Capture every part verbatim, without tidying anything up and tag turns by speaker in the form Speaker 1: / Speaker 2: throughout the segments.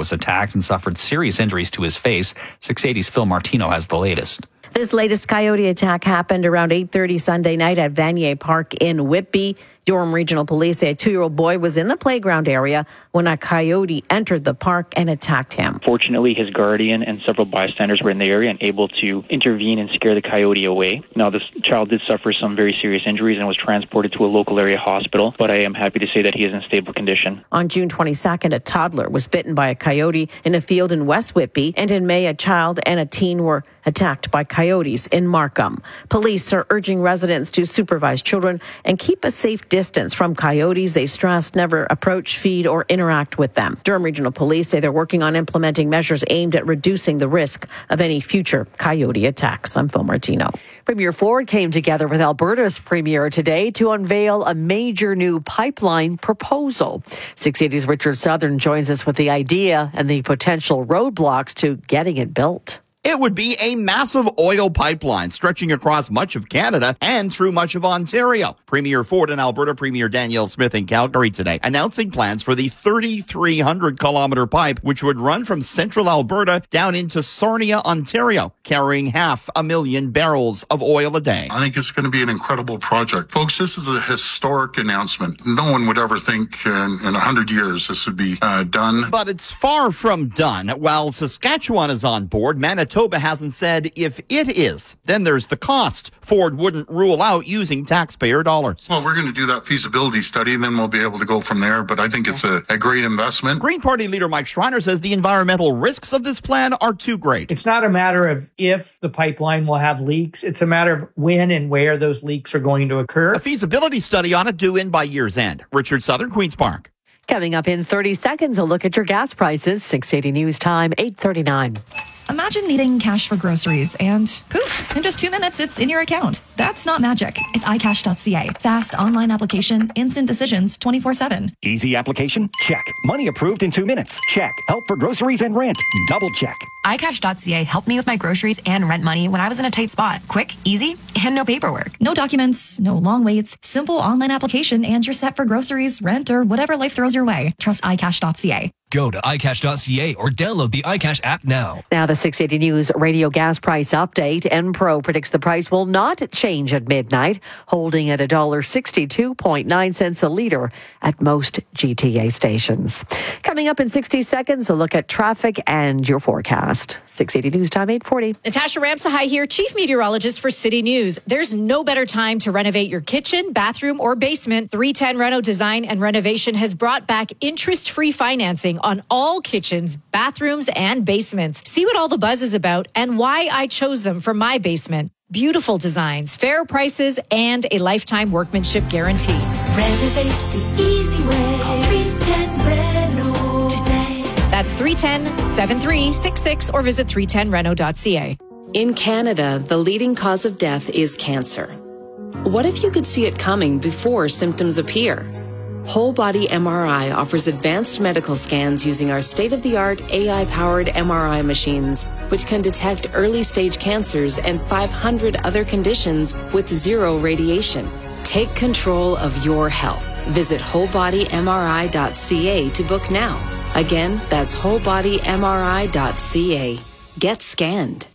Speaker 1: was attacked and suffered serious injuries to his face. six eighty's Phil Martino has the latest.
Speaker 2: This latest coyote attack happened around eight thirty Sunday night at Vanier Park in Whitby. Durham Regional Police say a two-year-old boy was in the playground area when a coyote entered the park and attacked him.
Speaker 3: Fortunately, his guardian and several bystanders were in the area and able to intervene and scare the coyote away. Now, this child did suffer some very serious injuries and was transported to a local area hospital, but I am happy to say that he is in stable condition.
Speaker 2: On June twenty-second, a toddler was bitten by a coyote in a field in West Whitby, and in May, a child and a teen were attacked by coyotes in Markham. Police are urging residents to supervise children and keep a safe distance from coyotes. They stress never approach, feed, or interact with them. Durham Regional Police say they're working on implementing measures aimed at reducing the risk of any future coyote attacks. I'm Phil Martino.
Speaker 4: Premier Ford came together with Alberta's Premier today to unveil a major new pipeline proposal. six eighty's Richard Southern joins us with the idea and the potential roadblocks to getting it built.
Speaker 5: It would be a massive oil pipeline stretching across much of Canada and through much of Ontario. Premier Ford in Alberta, Premier Danielle Smith in Calgary today, announcing plans for the thirty-three hundred kilometer pipe, which would run from central Alberta down into Sarnia, Ontario, carrying half a million barrels of oil a day.
Speaker 6: I think it's going to be an incredible project. Folks, this is a historic announcement. No one would ever think in, in one hundred years this would be uh, done.
Speaker 5: But it's far from done. While Saskatchewan is on board, Manitoba Manitoba hasn't said if it is. Then there's the cost. Ford wouldn't rule out using taxpayer dollars.
Speaker 6: Well, we're going to do that feasibility study, and then we'll be able to go from there. But I think it's a, a great investment.
Speaker 5: Green Party leader Mike Schreiner says the environmental risks of this plan are too great.
Speaker 7: It's not a matter of if the pipeline will have leaks. It's a matter of when and where those leaks are going to occur.
Speaker 5: A feasibility study on it due in by year's end. Richard Southern, Queen's Park.
Speaker 4: Coming up in thirty seconds, a look at your gas prices. six eighty News Time, eight thirty-nine.
Speaker 8: Imagine needing cash for groceries and poof, in just two minutes, it's in your account. That's not magic. It's i cash dot c a. Fast online application, instant decisions, twenty-four seven.
Speaker 9: Easy application? Check. Money approved in two minutes? Check. Help for groceries and rent? Double check.
Speaker 10: i cash dot c a helped me with my groceries and rent money when I was in a tight spot. Quick, easy, and no paperwork.
Speaker 8: No documents, no long waits, simple online application, and you're set for groceries, rent, or whatever life throws your way. Trust i cash dot c a.
Speaker 11: Go to i cash dot c a or download the iCash app now.
Speaker 4: Now the six eighty News radio gas price update. Enpro predicts the price will not change at midnight, holding at one dollar sixty-two point nine cents a litre at most G T A stations. Coming up in sixty seconds, a look at traffic and your forecast. six eighty News Time, eight forty.
Speaker 12: Natasha Ramsahai here, Chief Meteorologist for City News. There's no better time to renovate your kitchen, bathroom, or basement. three ten Reno Design and Renovation has brought back interest-free financing on all kitchens, bathrooms, and basements. See what all the buzz is about and why I chose them for my basement. Beautiful designs, fair prices, and a lifetime workmanship guarantee.
Speaker 13: Renovate the easy way. Call three ten Reno today.
Speaker 12: That's three one zero, seven three six six or visit three ten reno dot c a.
Speaker 14: In Canada, the leading cause of death is cancer. What if you could see it coming before symptoms appear? Whole Body M R I offers advanced medical scans using our state-of-the-art A I-powered M R I machines, which can detect early-stage cancers and five hundred other conditions with zero radiation. Take control of your health. Visit whole body m r i dot c a to book now. Again, that's whole body m r i dot c a. Get scanned.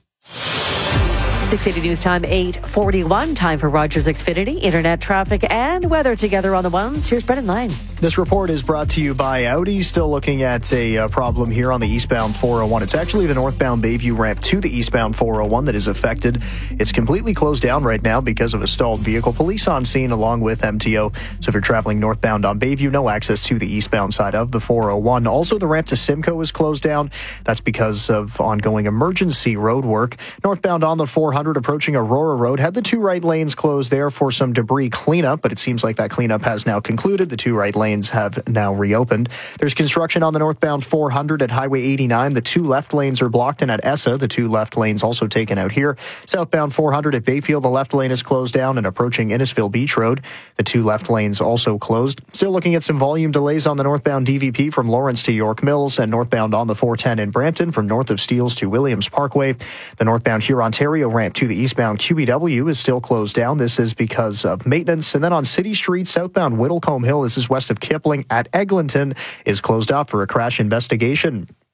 Speaker 4: six eighty News Time, eight forty-one. Time for Rogers Xfinity, internet traffic and weather together on the ones. Here's Brendan Lang.
Speaker 15: This report is brought to you by Audi. Still looking at a uh, problem here on the eastbound four oh one. It's actually the northbound Bayview ramp to the eastbound four oh one that is affected. It's completely closed down right now because of a stalled vehicle. Police on scene along with M T O. So if you're traveling northbound on Bayview, no access to the eastbound side of the four oh one. Also, the ramp to Simcoe is closed down. That's because of ongoing emergency road work. Northbound on the four hundred approaching Aurora Road had the two right lanes closed there for some debris cleanup, but it seems like that cleanup has now concluded. The two right lanes have now reopened. There's construction on the northbound four hundred at Highway eighty-nine. The two left lanes are blocked, and at Essa, the two left lanes also taken out here. Southbound four hundred at Bayfield, the left lane is closed down, and approaching Innisfil Beach Road, the two left lanes also closed. Still looking at some volume delays on the northbound D V P from Lawrence to York Mills, and northbound on the four ten in Brampton from north of Steeles to Williams Parkway. The northbound Huron-Ontario ramp to the eastbound Q B W is still closed down. This is because of maintenance. And then on City Street, southbound Whittlecombe Hill, this is west of Kipling at Eglinton, is closed off for a crash investigation.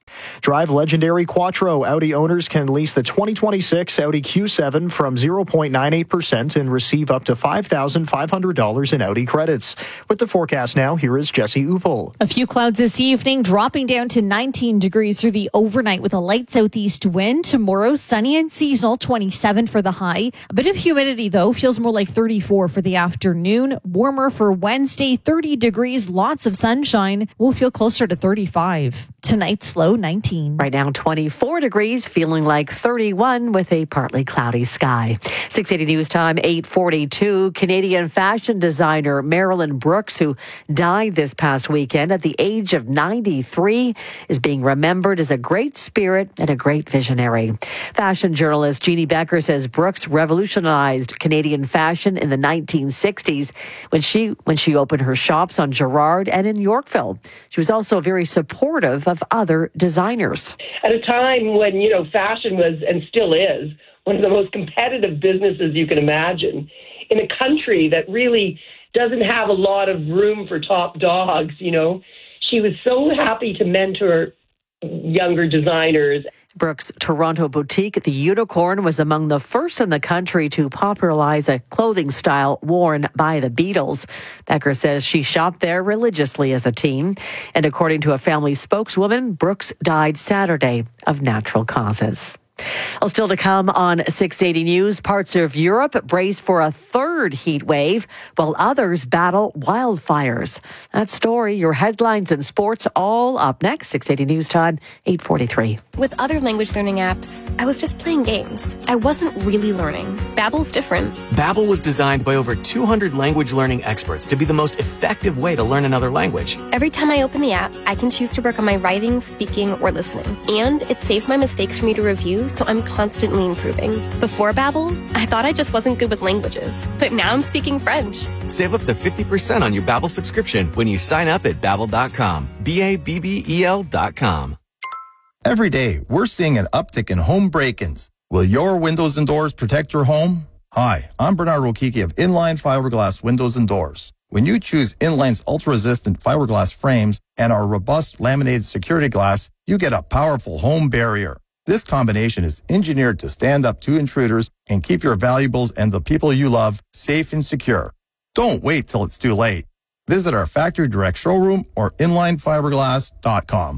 Speaker 15: Drive legendary Quattro. Audi owners can lease the twenty twenty-six Audi Q seven from zero point nine eight percent and receive up to five thousand five hundred dollars in Audi credits. With the forecast now, here is Jesse Upel.
Speaker 16: A few clouds this evening, dropping down to nineteen degrees through the overnight with a light southeast wind. Tomorrow, sunny and seasonal, twenty-seven for the high. A bit of humidity, though, feels more like thirty-four for the afternoon. Warmer for Wednesday, thirty degrees, lots of sunshine. We'll feel closer to thirty-five. Tonight's low, nineteen.
Speaker 4: Right now, twenty-four degrees, feeling like thirty-one with a partly cloudy sky. six eighty News Time, eight forty-two. Canadian fashion designer Marilyn Brooks, who died this past weekend at the age of ninety-three, is being remembered as a great spirit and a great visionary. Fashion journalist Jeannie Becker says Brooks revolutionized Canadian fashion in the nineteen sixties when she when she opened her shops on Gerrard and in Yorkville. She was also very supportive of other designers.
Speaker 17: At a time when, you know, fashion was and still is one of the most competitive businesses you can imagine, in a country that really doesn't have a lot of room for top dogs, you know, she was so happy to mentor younger designers.
Speaker 4: Brooks' Toronto boutique, The Unicorn, was among the first in the country to popularize a clothing style worn by the Beatles. Becker says she shopped there religiously as a teen. And according to a family spokeswoman, Brooks died Saturday of natural causes. Well, still to come on six eighty News, parts of Europe brace for a third heat wave while others battle wildfires. That story, your headlines and sports, all up next. six eighty News Time, eight forty-three.
Speaker 18: With other language learning apps, I was just playing games. I wasn't really learning. Babbel's different.
Speaker 19: Babbel was designed by over two hundred language learning experts to be the most effective way to learn another language.
Speaker 18: Every time I open the app, I can choose to work on my writing, speaking, or listening. And it saves my mistakes for me to review, so I'm constantly improving. Before Babbel, I thought I just wasn't good with languages, but now I'm speaking French.
Speaker 19: Save up to fifty percent on your Babbel subscription when you sign up at babbel dot com. B A B B E L dot com.
Speaker 20: Every day, we're seeing an uptick in home break-ins. Will your windows and doors protect your home? Hi, I'm Bernard Rokiki of Inline Fiberglass Windows and Doors. When you choose Inline's ultra-resistant fiberglass frames and our robust laminated security glass, you get a powerful home barrier. This combination is engineered to stand up to intruders and keep your valuables and the people you love safe and secure. Don't wait till it's too late. Visit our factory direct showroom or inline fiberglass dot com.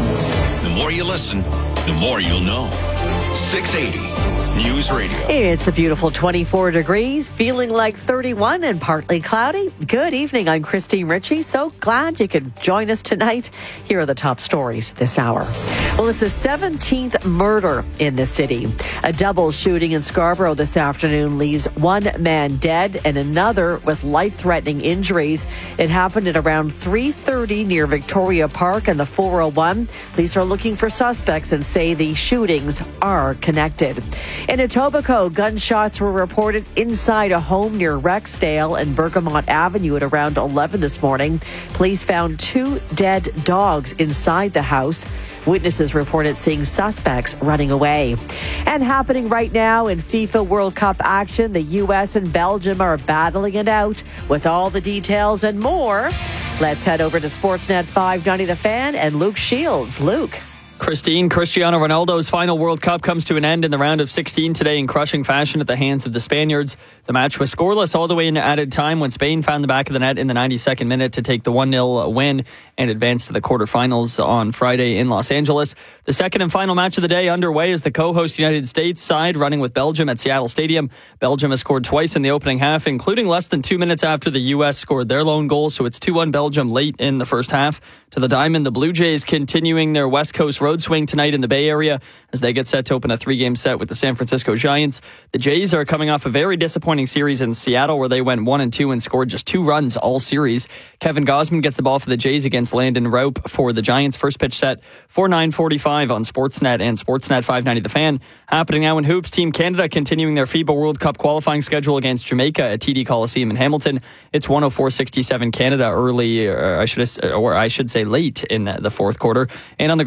Speaker 21: The more you listen, the more you'll know. six eighty News Radio.
Speaker 4: It's a beautiful twenty-four degrees, feeling like thirty-one and partly cloudy. Good evening. I'm Christine Ritchie. So glad you could join us tonight. Here are the top stories this hour. Well, it's the seventeenth murder in the city. A double shooting in Scarborough this afternoon leaves one man dead and another with life-threatening injuries. It happened at around three thirty near Victoria Park and the four oh one. Police are looking for suspects and say the shootings are connected. In Etobicoke, gunshots were reported inside a home near Rexdale and Bergamot Avenue at around eleven this morning. Police found two dead dogs inside the house. Witnesses reported seeing suspects running away. And happening right now in FIFA World Cup action, the U S and Belgium are battling it out. With all the details and more, let's head over to Sportsnet five ninety The Fan and Luke Shields. Luke.
Speaker 22: Christine, Cristiano Ronaldo's final World Cup comes to an end in the round of sixteen today in crushing fashion at the hands of the Spaniards. The match was scoreless all the way into added time when Spain found the back of the net in the ninety-second minute to take the one nil win and advance to the quarterfinals on Friday in Los Angeles. The second and final match of the day underway is the co-host United States side running with Belgium at Seattle Stadium. Belgium has scored twice in the opening half, including less than two minutes after the U S scored their lone goal, so it's two one Belgium late in the first half. To the diamond, the Blue Jays continuing their West Coast road swing tonight in the Bay Area as they get set to open a three-game set with the San Francisco Giants. The Jays are coming off a very disappointing series in Seattle where they went one and two and scored just two runs all series. Kevin Gausman gets the ball for the Jays against Landon Raup for the Giants. First pitch set for nine forty-five on Sportsnet and Sportsnet five ninety The Fan. Happening now in hoops, Team Canada continuing their FIBA World Cup qualifying schedule against Jamaica at T D Coliseum in Hamilton. It's one oh four sixty-seven Canada early, or I should, or I should say late in the fourth quarter. And on the grass courts,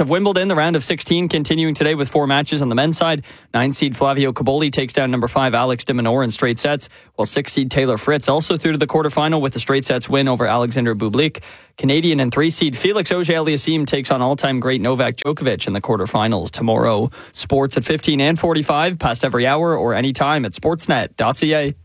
Speaker 22: of Wimbledon, the round of sixteen continuing today with four matches on the men's side. Nine seed Flavio Cobolli takes down number five Alex de Minaur in straight sets, while six seed Taylor Fritz also through to the quarterfinal with a straight sets win over Alexander Bublik. Canadian and three seed Felix Auger-Aliassime takes on all-time great Novak Djokovic in the quarterfinals tomorrow. Sports at fifteen and forty-five, past every hour or anytime at sportsnet dot c a.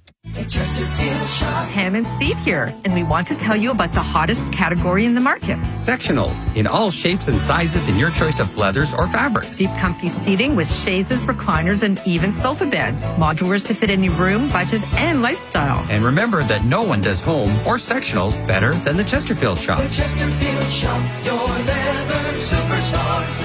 Speaker 1: Pam and Steve here, and we want to tell you about the hottest category in the market.
Speaker 3: Sectionals, in all shapes and sizes in your choice of leathers or fabrics.
Speaker 1: Deep comfy seating with chaises, recliners, and even sofa beds. Modulars to fit any room, budget, and lifestyle.
Speaker 3: And remember that no one does home or sectionals better than the Chesterfield Shop.
Speaker 13: The Chesterfield Shop, your leather superstar.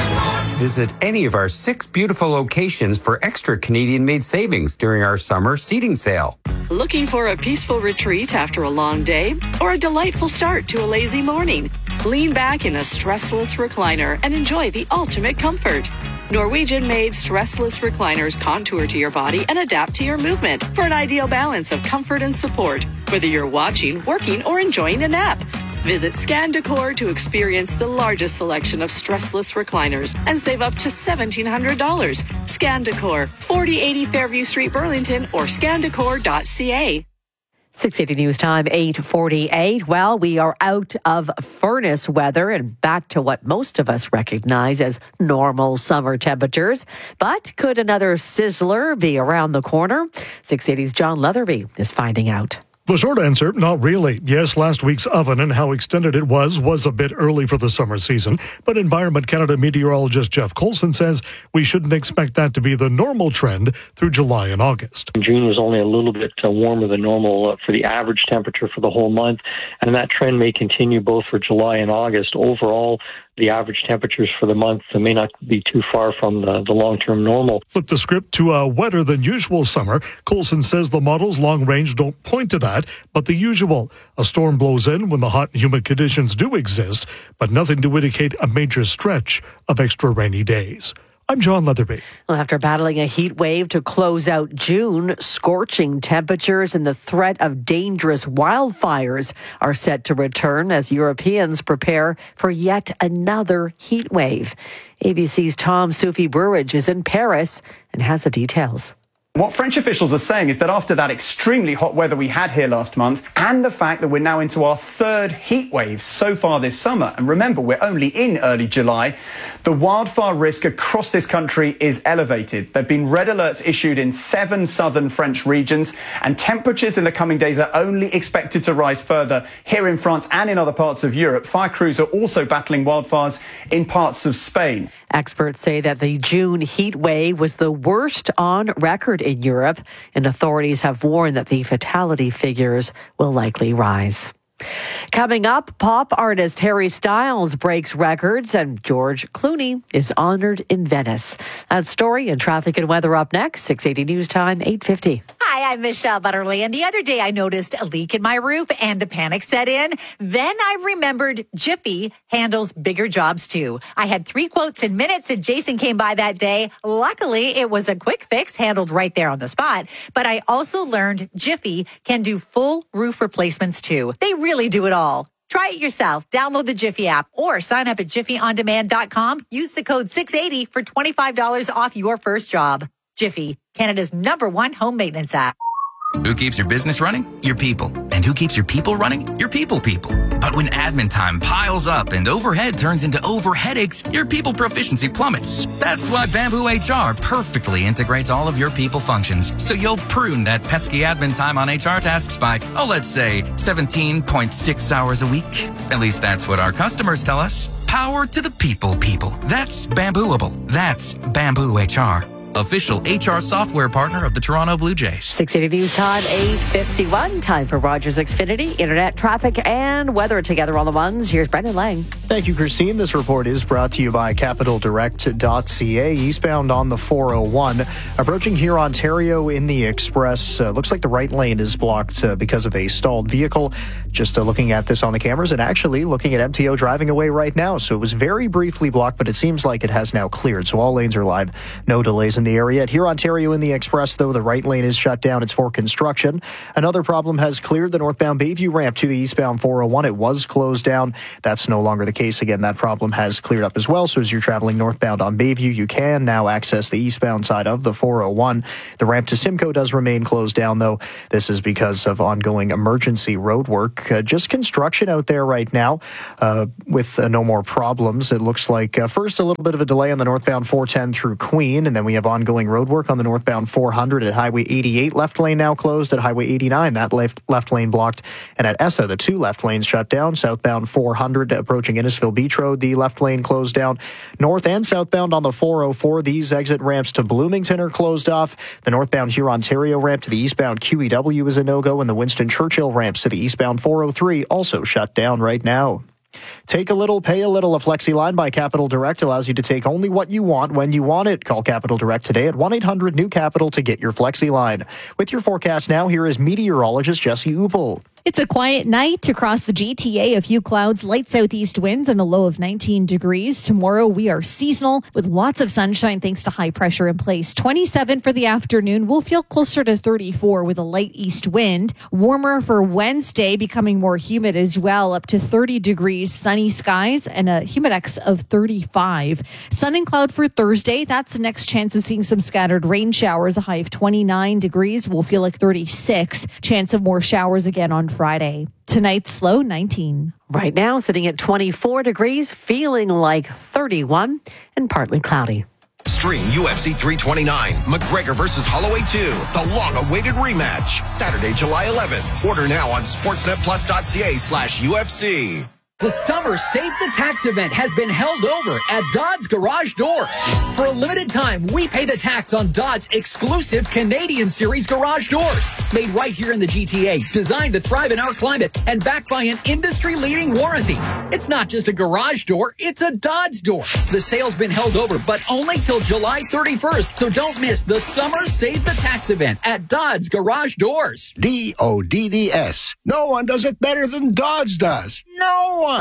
Speaker 3: Visit any of our six beautiful locations for extra Canadian-made savings during our summer seating sale.
Speaker 23: Looking for a peaceful retreat after a long day or a delightful start to a lazy morning? Lean back in a stressless recliner and enjoy the ultimate comfort. Norwegian-made stressless recliners contour to your body and adapt to your movement for an ideal balance of comfort and support, whether you're watching, working, or enjoying a nap. Visit Scan Decor to experience the largest selection of stressless recliners and save up to seventeen hundred dollars. Scan Decor, forty eighty Fairview Street, Burlington, or scan decor dot c a.
Speaker 4: six eighty News Time, eight forty-eight. Well, we are out of furnace weather and back to what most of us recognize as normal summer temperatures. But could another sizzler be around the corner? six eighty's John Leatherby is finding out.
Speaker 24: The short answer, not really. Yes, last week's oven and how extended it was was a bit early for the summer season, but Environment Canada meteorologist Jeff Colson says we shouldn't expect that to be the normal trend through July and August.
Speaker 25: June was only a little bit uh, warmer than normal uh, for the average temperature for the whole month, and that trend may continue both for July and August. Overall, the average temperatures for the month may not be too far from the, the long-term normal.
Speaker 24: Flip the script to a wetter than usual summer. Colson says the models long range don't point to that, but the usual. A storm blows in when the hot and humid conditions do exist, but nothing to indicate a major stretch of extra rainy days. I'm John Leatherby.
Speaker 4: Well, after battling a heat wave to close out June, scorching temperatures and the threat of dangerous wildfires are set to return as Europeans prepare for yet another heat wave. A B C's Tom Soufi Burridge is in Paris and has the details.
Speaker 26: What French officials are saying is that after that extremely hot weather we had here last month, and the fact that we're now into our third heat wave so far this summer, and remember, we're only in early July, the wildfire risk across this country is elevated. There have been red alerts issued in seven southern French regions, and temperatures in the coming days are only expected to rise further here in France and in other parts of Europe. Fire crews are also battling wildfires in parts of Spain.
Speaker 4: Experts say that the June heat wave was the worst on record in Europe, and authorities have warned that the fatality figures will likely rise. Coming up, pop artist Harry Styles breaks records and George Clooney is honored in Venice. That story and traffic and weather up next. six eighty News Time, eight fifty.
Speaker 27: Hi, I'm Michelle Butterly, and the other day I noticed a leak in my roof and the panic set in. Then I remembered Jiffy handles bigger jobs too. I had three quotes in minutes and Jason came by that day. Luckily, it was a quick fix handled right there on the spot. But I also learned Jiffy can do full roof replacements too. They really do it all. Try it yourself. Download the Jiffy app or sign up at jiffy on demand dot com. Use the code six eighty for twenty-five dollars off your first job. Jiffy, Canada's number one home maintenance app.
Speaker 28: Who keeps your business running? Your people. And who keeps your people running? Your people people. But when admin time piles up and overhead turns into over headaches, your people proficiency plummets. That's why Bamboo H R perfectly integrates all of your people functions. So you'll prune that pesky admin time on H R tasks by, oh, let's say seventeen point six hours a week. At least that's what our customers tell us. Power to the people people. That's Bambooable. That's Bamboo H R. Official H R software partner of the Toronto Blue Jays.
Speaker 4: six eighty News Time, eight fifty-one. Time for Rogers Xfinity, internet traffic and weather together on the ones. Here's Brendan Lang.
Speaker 15: Thank you, Christine. This report is brought to you by capital direct dot c a. Eastbound on the four oh one. Approaching here, Ontario in the Express. Uh, looks like the right lane is blocked uh, because of a stalled vehicle. Just uh, looking at this on the cameras and actually looking at M T O driving away right now. So it was very briefly blocked, but it seems like it has now cleared. So all lanes are live. No delays in the area. At here, Ontario in the Express, though, the right lane is shut down. It's for construction. Another problem has cleared the northbound Bayview ramp to the eastbound four oh one. It was closed down. That's no longer the case. Again, that problem has cleared up as well. So as you're traveling northbound on Bayview, you can now access the eastbound side of the four oh one. The ramp to Simcoe does remain closed down, though. This is because of ongoing emergency road work. Uh, just construction out there right now uh, with uh, no more problems. It looks like uh, first a little bit of a delay on the northbound four ten through Queen, and then we have ongoing road work on the northbound four hundred at Highway eighty-eight. Left lane now closed at Highway eighty-nine. That left, left lane blocked. And at Essa, the two left lanes shut down. Southbound four hundred approaching Innisfil Beach Road, the left lane closed down. North and southbound on the four oh four, these exit ramps to Bloomington are closed off. The northbound Huron-Ontario ramp to the eastbound Q E W is a no-go, and the Winston Churchill ramps to the eastbound four oh three also shut down right now. Take a little, pay a little. A Flexi Line by Capital Direct allows you to take only what you want when you want it. Call Capital Direct today at one eight hundred new capital to get your Flexi Line. With your forecast now, here is meteorologist Jesse Upel.
Speaker 16: It's a quiet night across the G T A. A few clouds, light southeast winds, and a low of nineteen degrees. Tomorrow, we are seasonal with lots of sunshine thanks to high pressure in place. twenty-seven for the afternoon. We'll feel closer to thirty-four with a light east wind. Warmer for Wednesday, becoming more humid as well, up to thirty degrees, sunny skies, and a humidex of thirty-five. Sun and cloud for Thursday. That's the next chance of seeing some scattered rain showers. A high of twenty-nine degrees. We'll feel like thirty-six. Chance of more showers again on Friday. Tonight's low nineteen.
Speaker 4: Right now, sitting at twenty-four degrees, feeling like thirty-one and partly cloudy.
Speaker 2: Stream U F C three twenty-nine, McGregor versus Holloway two, the long-awaited rematch, Saturday, July eleventh. Order now on sportsnetplus.ca slash UFC.
Speaker 5: The Summer Save the Tax event has been held over at Dodd's Garage Doors. For a limited time, we pay the tax on Dodd's exclusive Canadian Series garage doors. Made right here in the G T A, designed to thrive in our climate, and backed by an industry-leading warranty. It's not just a garage door, it's a Dodd's door. The sale's been held over, but only till July thirty-first, so don't miss the Summer Save the Tax event at Dodd's Garage Doors.
Speaker 6: D O D D S. No one does it better than Dodd's does. No one.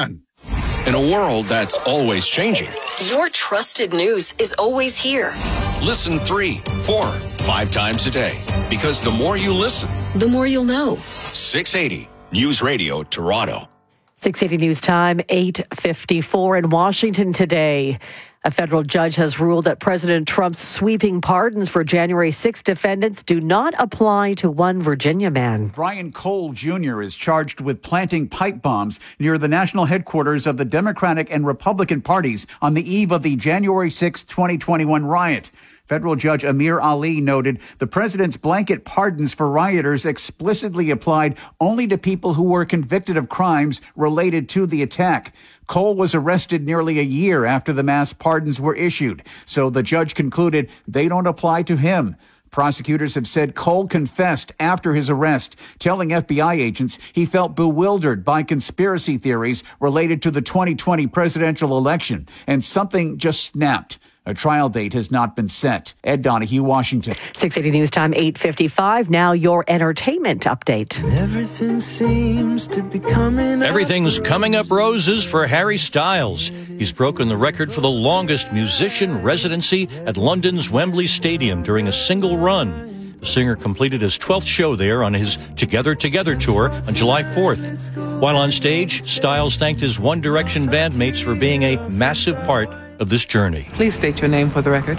Speaker 21: In a world that's always changing,
Speaker 7: your trusted news is always here.
Speaker 21: Listen three, four, five times a day. Because the more you listen,
Speaker 7: the more you'll know.
Speaker 21: six eighty News Radio Toronto.
Speaker 4: six eighty News Time, eight fifty-four in Washington today. A federal judge has ruled that President Trump's sweeping pardons for January sixth defendants do not apply to one Virginia man.
Speaker 8: Brian Cole Junior is charged with planting pipe bombs near the national headquarters of the Democratic and Republican parties on the eve of the January sixth, twenty twenty-one riot. Federal Judge Amir Ali noted the president's blanket pardons for rioters explicitly applied only to people who were convicted of crimes related to the attack. Cole was arrested nearly a year after the mass pardons were issued, so the judge concluded they don't apply to him. Prosecutors have said Cole confessed after his arrest, telling F B I agents he felt bewildered by conspiracy theories related to the twenty twenty presidential election, and something just snapped. A trial date has not been set. Ed Donahue, Washington.
Speaker 4: six eighty News Time, eight fifty-five. Now your entertainment update.
Speaker 9: Everything seems to be coming up. Everything's coming up roses for Harry Styles. He's broken the record for the longest musician residency at London's Wembley Stadium during a single run. The singer completed his twelfth show there on his Together Together tour on July fourth. While on stage, Styles thanked his One Direction bandmates for being a massive part of this journey.
Speaker 10: Please state your name for the record.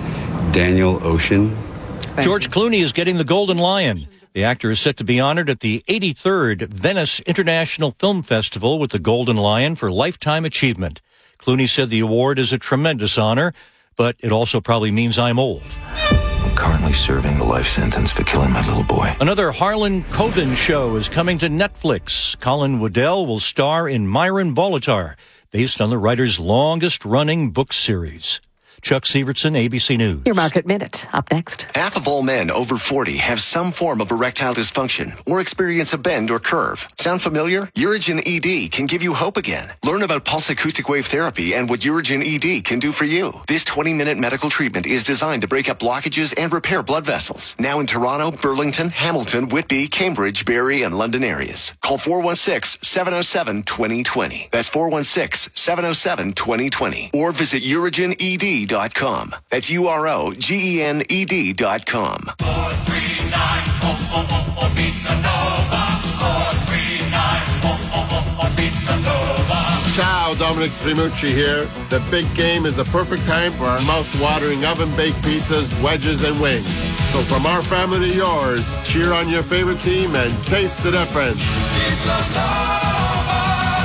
Speaker 11: Daniel Ocean.
Speaker 9: Thank George you. Clooney is getting the Golden Lion. The actor is set to be honored at the eighty-third Venice International Film Festival with the Golden Lion for Lifetime Achievement. Clooney said the award is a tremendous honor, but it also probably means I'm old.
Speaker 11: I'm currently serving the life sentence for killing my little boy.
Speaker 9: Another Harlan Coben show is coming to Netflix. Colin Waddell will star in Myron Bolitar, based on the writer's longest-running book series. Chuck Severson, A B C News.
Speaker 4: Your Market Minute, up next.
Speaker 2: Half of all men over forty have some form of erectile dysfunction or experience a bend or curve. Sound familiar? Urigen E D can give you hope again. Learn about pulse acoustic wave therapy and what Urigen E D can do for you. This twenty-minute medical treatment is designed to break up blockages and repair blood vessels. Now in Toronto, Burlington, Hamilton, Whitby, Cambridge, Barrie, and London areas. Call four one six, seven oh seven, two oh two oh. That's four one six, seven oh seven, two oh two oh. Or visit urigen e d dot com. That's U R O G E N E D dot com. four three nine, oh, oh, oh, oh, Pizza Nova. four three nine, oh, oh, oh, oh, Pizza Nova.
Speaker 6: Ciao,
Speaker 10: Dominic Primucci here. The big game is the perfect time for our mouth-watering oven-baked pizzas, wedges, and wings. So from our family to yours, cheer on your favorite team and taste the difference.
Speaker 13: Pizza Nova,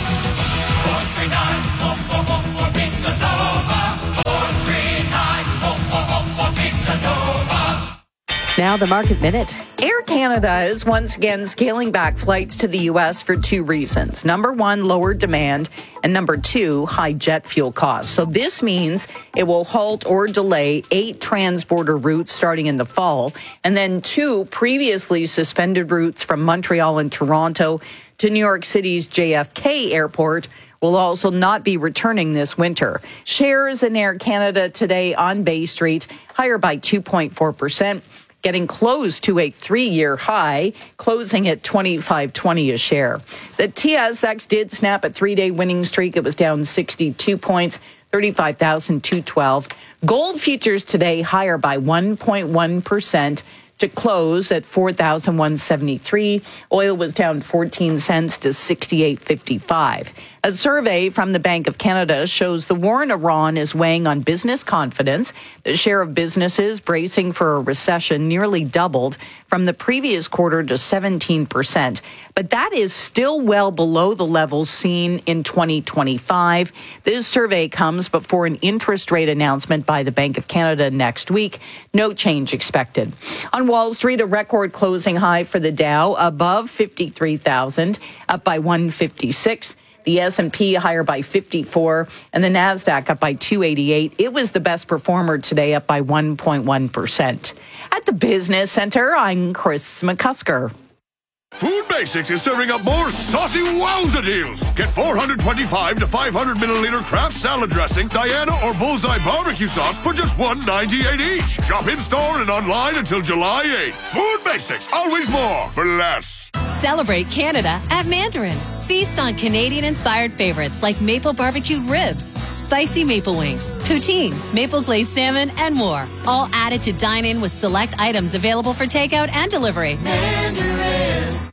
Speaker 13: four three nine, oh, oh, oh, oh, Pizza Nova, four three nine, oh, oh, oh, oh, Pizza Nova.
Speaker 4: Now the market minute.
Speaker 12: Air Canada is once again scaling back flights to the U S for two reasons. Number one, lower demand, and number two, high jet fuel costs. So this means it will halt or delay eight transborder routes starting in the fall, and then two previously suspended routes from Montreal and Toronto to New York City's J F K airport will also not be returning this winter. Shares in Air Canada today on Bay Street higher by two point four percent. Getting close to a three-year high, closing at twenty-five twenty a share. The T S X did snap a three-day winning streak. It was down sixty-two points, thirty-five thousand two hundred twelve. Gold futures today higher by one point one percent to close at four thousand one hundred seventy-three. Oil was down fourteen cents to sixty-eight fifty-five. A survey from the Bank of Canada shows the war in Iran is weighing on business confidence. The share of businesses bracing for a recession nearly doubled from the previous quarter to seventeen percent. But that is still well below the levels seen in twenty twenty-five. This survey comes before an interest rate announcement by the Bank of Canada next week. No change expected. On Wall Street, a record closing high for the Dow above fifty-three thousand, up by one fifty-six. The S and P higher by fifty-four, and the NASDAQ up by two eighty-eight. It was the best performer today, up by one point one percent. At the Business Center, I'm Chris McCusker.
Speaker 14: Food Basics is serving up more saucy wowza deals. Get four hundred twenty-five to five hundred milliliter Kraft salad dressing, Diana or Bullseye barbecue sauce for just one ninety-eight each. Shop in store and online until July eighth. Food Basics, always more for less.
Speaker 17: Celebrate Canada at Mandarin. Feast on Canadian-inspired favorites like maple barbecued ribs, spicy maple wings, poutine, maple glazed salmon, and more. All added to dine in with select items available for takeout and delivery.
Speaker 18: Mandarin.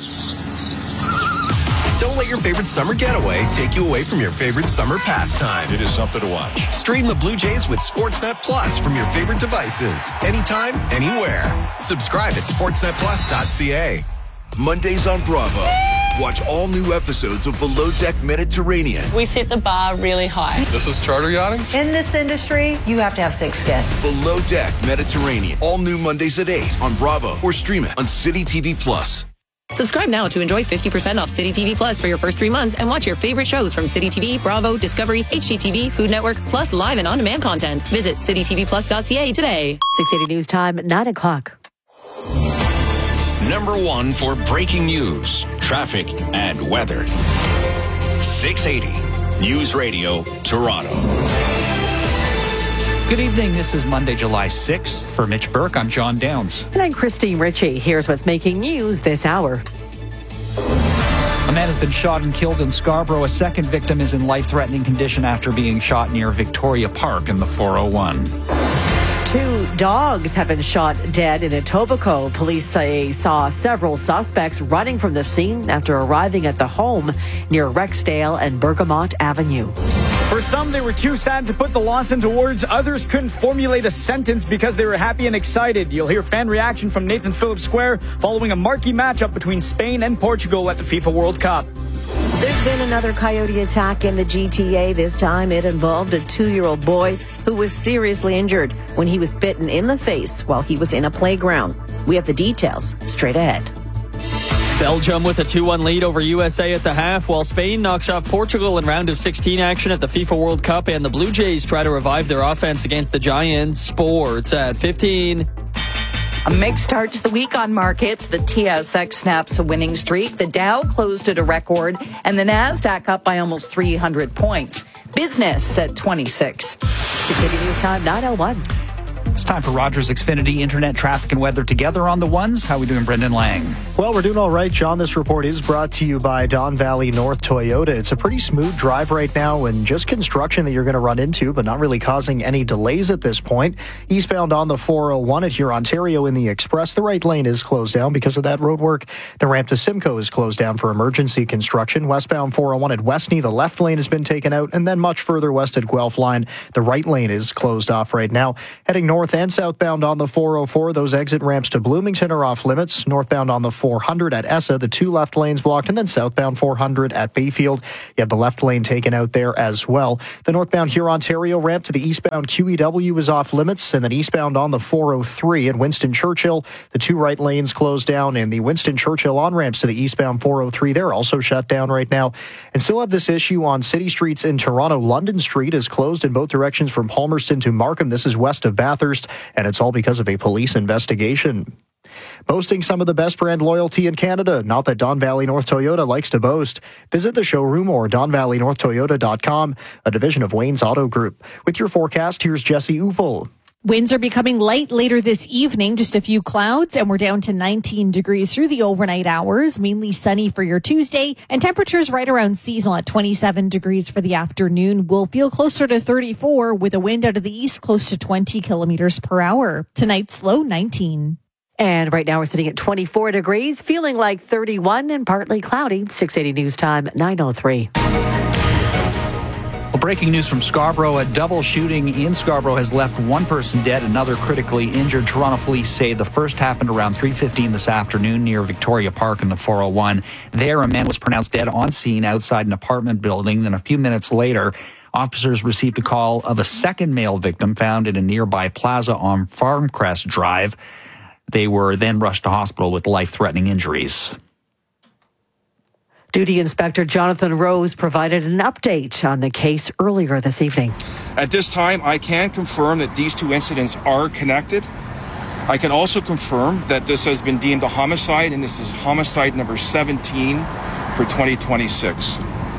Speaker 18: Don't let your favorite summer getaway take you away from your favorite summer pastime.
Speaker 19: It is something to watch.
Speaker 18: Stream the Blue Jays with Sportsnet Plus from your favorite devices. Anytime, anywhere. Subscribe at sportsnet plus dot c a.
Speaker 21: Mondays on Bravo. Watch all new episodes of Below Deck Mediterranean.
Speaker 20: We set the bar really high.
Speaker 19: This is charter yachting?
Speaker 22: In this industry, you have to have thick skin.
Speaker 21: Below Deck Mediterranean. All new Mondays at eight on Bravo or stream it on City T V Plus.
Speaker 29: Subscribe now to enjoy fifty percent off City T V Plus for your first three months and watch your favorite shows from City T V, Bravo, Discovery, H G T V, Food Network, plus live and on-demand content. Visit city t v plus dot c a today.
Speaker 4: six eighty News Time, nine o'clock.
Speaker 21: Number one for breaking news, traffic, and weather. six eighty News Radio, Toronto.
Speaker 30: Good evening. This is Monday, July sixth. For Mitch Burke, I'm John Downs.
Speaker 4: And I'm Christine Ritchie. Here's what's making news this hour.
Speaker 30: A man has been shot and killed in Scarborough. A second victim is in life-threatening condition after being shot near Victoria Park in the four oh one.
Speaker 4: Two dogs have been shot dead in Etobicoke. Police say saw several suspects running from the scene after arriving at the home near Rexdale and Bergamot Avenue.
Speaker 31: For some, they were too sad to put the loss into words. Others couldn't formulate a sentence because they were happy and excited. You'll hear fan reaction from Nathan Phillips Square following a marquee matchup between Spain and Portugal at the FIFA World Cup.
Speaker 32: There's been another coyote attack in the G T A. This time it involved a two-year-old boy who was seriously injured when he was bitten in the face while he was in a playground. We have the details straight ahead.
Speaker 31: Belgium with a two one lead over U S A at the half, while Spain knocks off Portugal in round of sixteen action at the FIFA World Cup, and the Blue Jays try to revive their offense against the Giants. Sports at fifteen.
Speaker 12: A mixed start to the week on markets. The T S X snaps a winning streak. The Dow closed at a record, and the NASDAQ up by almost three hundred points. Business at twenty-six.
Speaker 4: six eighty News Time, nine oh one.
Speaker 30: Time for Rogers Xfinity Internet Traffic and Weather together on the ones. How are we doing, Brendan Lang?
Speaker 1: Well, we're doing all right, John. This report is brought to you by Don Valley North Toyota. It's a pretty smooth drive right now and just construction that you're going to run into, but not really causing any delays at this point. Eastbound on the four oh one at Hurontario in the Express, the right lane is closed down because of that road work. The ramp to Simcoe is closed down for emergency construction. Westbound four oh one at Westney, the left lane has been taken out, and then much further west at Guelph Line, the right lane is closed off right now. Heading north and southbound on the four oh four, those exit ramps to Bloomington are off limits. Northbound on the four hundred at Essa, the two left lanes blocked, and then southbound four hundred at Bayfield, you have the left lane taken out there as well. The northbound Hurontario ramp to the eastbound Q E W is off limits, and then eastbound on the four oh three at Winston Churchill, the two right lanes closed down, and the Winston Churchill on-ramps to the eastbound four oh three, they're also shut down right now. And still have this issue on city streets in Toronto. London Street is closed in both directions from Palmerston to Markham. This is west of Bathurst, and it's all because of a police investigation. Boasting some of the best brand loyalty in Canada, not that Don Valley North Toyota likes to boast. Visit the showroom or don valley north toyota dot com, a division of Wayne's Auto Group. With your forecast, here's Jesse Upel.
Speaker 3: Winds are becoming light later this evening, just a few clouds, and we're down to nineteen degrees through the overnight hours, mainly sunny for your Tuesday, and temperatures right around seasonal at twenty-seven degrees for the afternoon. We'll feel closer to thirty-four with a wind out of the east close to twenty kilometers per hour. Tonight's low nineteen.
Speaker 4: And right now we're sitting at twenty-four degrees, feeling like thirty-one and partly cloudy. six eighty News Time, nine oh three.
Speaker 30: Well, breaking news from Scarborough. A double shooting in Scarborough has left one person dead, another critically injured. Toronto police say the first happened around three fifteen this afternoon near Victoria Park in the four oh one. There, a man was pronounced dead on scene outside an apartment building. Then a few minutes later, officers received a call of a second male victim found in a nearby plaza on Farmcrest Drive. They were then rushed to hospital with life-threatening injuries.
Speaker 4: Duty Inspector Jonathan Rose provided an update on the case earlier this evening.
Speaker 5: At this time, I can confirm that these two incidents are connected. I can also confirm that this has been deemed a homicide, and this is homicide number seventeen for twenty twenty-six.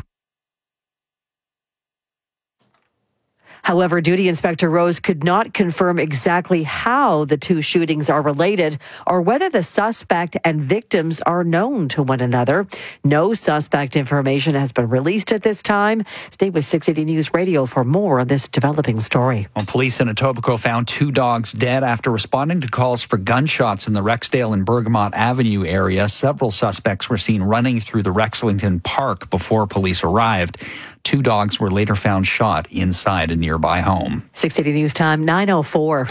Speaker 4: However, Duty Inspector Rose could not confirm exactly how the two shootings are related or whether the suspect and victims are known to one another. No suspect information has been released at this time. Stay with six eighty News Radio for more on this developing story.
Speaker 30: Well, police in Etobicoke found two dogs dead after responding to calls for gunshots in the Rexdale and Bergamot Avenue area. Several suspects were seen running through the Rexlington Park before police arrived. Two dogs were later found shot inside a nearby home.
Speaker 4: six eighty News Time, nine oh four.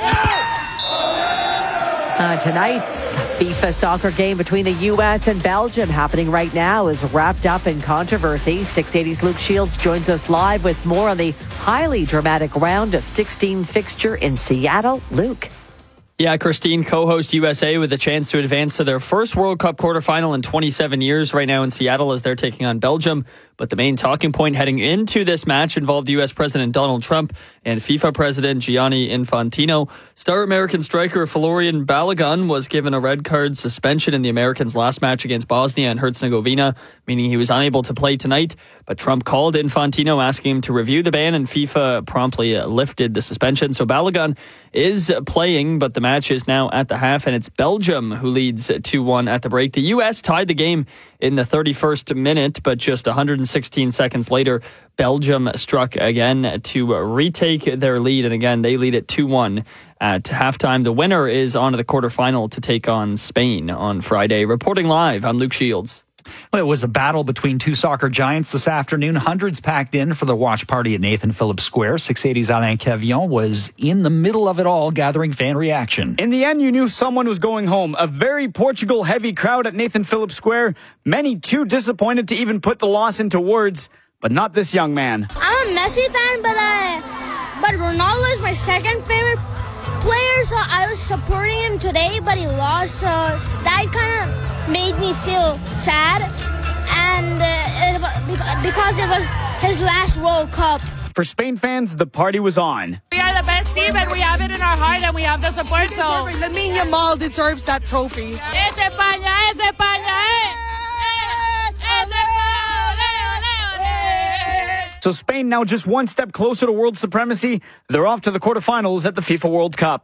Speaker 4: Uh, tonight's FIFA soccer game between the U S and Belgium happening right now is wrapped up in controversy. six eighty's Luke Shields joins us live with more on the highly dramatic round of sixteen fixture in Seattle. Luke.
Speaker 7: Yeah, Christine, co-host U S A with a chance to advance to their first World Cup quarterfinal in twenty-seven years right now in Seattle as they're taking on Belgium. But the main talking point heading into this match involved U S President Donald Trump and FIFA President Gianni Infantino. Star American striker Florian Balogun was given a red card suspension in the Americans' last match against Bosnia and Herzegovina, meaning he was unable to play tonight. But Trump called Infantino asking him to review the ban, and FIFA promptly lifted the suspension. So Balogun is playing, but the match is now at the half, and it's Belgium who leads two one at the break. The U S tied the game in the thirty-first minute, but just one hundred sixteen seconds later, Belgium struck again to retake their lead, and again, they lead it two one at halftime. The winner is on to the quarterfinal to take on Spain on Friday. Reporting live, I'm Luke Shields.
Speaker 30: Well, it was a battle between two soccer giants this afternoon. Hundreds packed in for the watch party at Nathan Phillips Square. six eighty's Alain Cavillon was in the middle of it all, gathering fan reaction.
Speaker 31: In the end, you knew someone was going home. A very Portugal-heavy crowd at Nathan Phillips Square. Many too disappointed to even put the loss into words, but not this young man.
Speaker 15: I'm a Messi fan, but uh, but Ronaldo is my second favorite player, so I was supporting him today, but he lost, so that kind of made me feel sad, and uh, it, because it was his last World Cup.
Speaker 31: For Spain fans, the party was on.
Speaker 16: We are the best team, and we have it in our heart, and we have the support. So
Speaker 23: Lamine Yamal deserves that trophy.
Speaker 16: Es España, es España, eh!
Speaker 31: So Spain now just one step closer to world supremacy. They're off to the quarterfinals at the FIFA World Cup.